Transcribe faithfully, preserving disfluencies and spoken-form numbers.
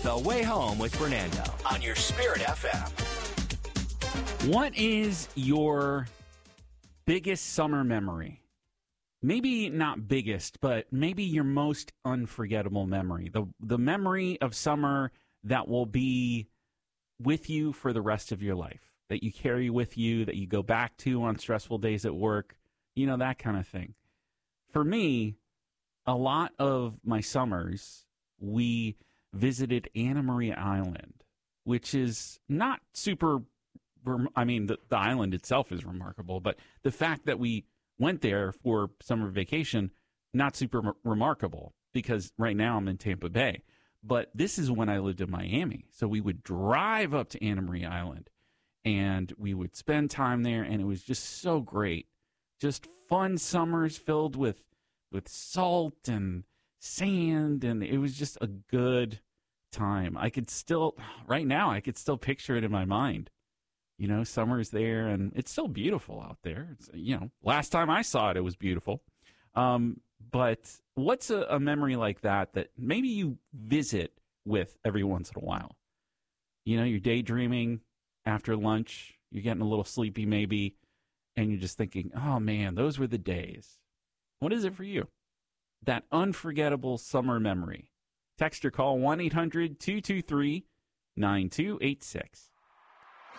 The Way Home with Fernando on your Spirit F M. What is your biggest summer memory? Maybe not biggest, but maybe your most unforgettable memory. The the memory of summer that will be with you for the rest of your life, that you carry with you, that you go back to on stressful days at work, you know, that kind of thing. For me, a lot of my summers, we visited Anna Maria Island, which is not super, I mean, the, the island itself is remarkable, but the fact that we went there for summer vacation, not super remarkable, because right now I'm in Tampa Bay. But this is when I lived in Miami. So we would drive up to Anna Maria Island, and we would spend time there, and it was just so great. Just fun summers filled with with salt and sand, and it was just a good time. I could still, right now, I could still picture it in my mind. You know, summer's there, and it's still beautiful out there. It's, you know, last time I saw it, it was beautiful. Um, but what's a, a memory like that that maybe you visit with every once in a while? You know, you're daydreaming after lunch, you're getting a little sleepy maybe, and you're just thinking, oh, man, those were the days. What is it for you? That unforgettable summer memory. Text or call one eight hundred two two three nine two eight six.